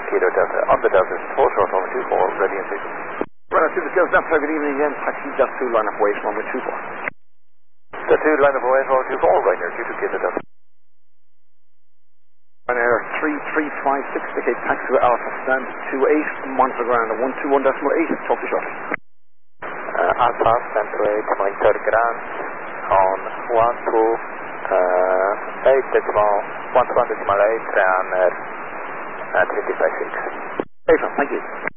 Kilo Delta, on the Delta, 4 short over 24, ready and sequence. Right, to the skills Delta, good evening again, taxi Delta 2, line up away from 24. Delta 2, line up away from 24, right near Q2 Kilo Delta. Ryanair 3356, indicate taxi with Alpha, stand 28, monitor ground, 121.8, talk to shortly. Alpha, stand 28, monitor ground, on 128.121.8, Ryanair 356. Thank you.